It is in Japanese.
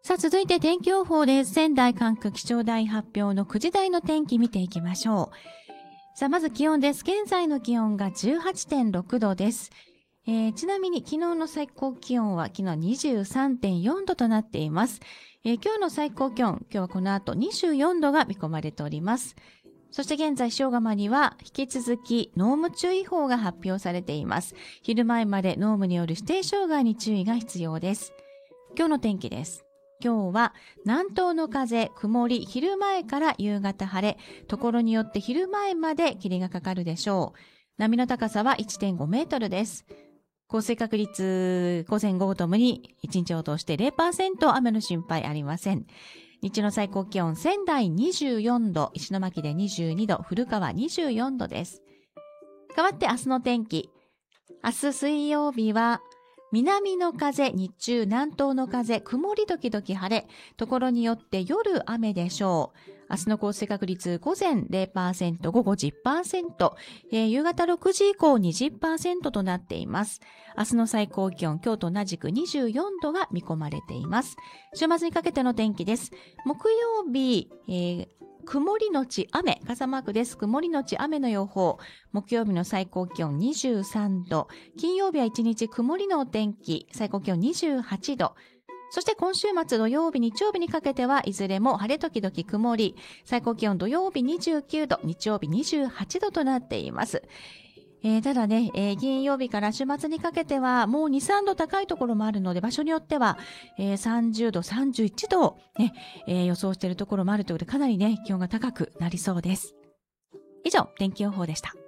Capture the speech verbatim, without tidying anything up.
さあ、続いて天気予報です。仙台管区気象台発表のくじ台の天気見ていきましょう。さあ、まず気温です。現在の気温が じゅうはちてんろくどです。えー、ちなみに昨日の最高気温は昨日 にじゅうさんてんよんどとなっています。えー、今日の最高気温、今日はこの後にじゅうよんどが見込まれております。そして現在、塩釜には引き続き濃霧注意報が発表されています。昼前まで濃霧による指定障害に注意が必要です。今日の天気です。今日は南東の風、曇り、昼前から夕方晴れ、ところによって昼前まで霧がかかるでしょう。波の高さは いってんごメートルです。降水確率、午前午後ともにいちにちを通して ゼロパーセント 雨の心配ありません。日中の最高気温、仙台にじゅうよんど、石巻でにじゅうにど、古川にじゅうよんどです。変わって明日の天気。明日水曜日は、南の風、日中南東の風、曇り時々晴れ、ところによって夜雨でしょう。明日の降水確率、午前 ゼロパーセント、午後 じゅっパーセント、えー、夕方ろくじ以降 にじゅっパーセント となっています。明日の最高気温、今日と同じくにじゅうよんどが見込まれています。週末にかけての天気です。木曜日、えー曇りのち雨、傘マークです。曇りのち雨の予報。木曜日の最高気温にじゅうさんど。金曜日は一日曇りのお天気。最高気温にじゅうはちど。そして今週末土曜日、日曜日にかけてはいずれも晴れ時々曇り。最高気温土曜日にじゅうきゅうど、日曜日にじゅうはちどとなっています。えー、ただね、えー、金曜日から週末にかけてはもうに、さんど高いところもあるので、場所によっては、えー、さんじゅうど、さんじゅういちどを、ねえー、予想しているところもあるということで、かなりね、気温が高くなりそうです。以上、天気予報でした。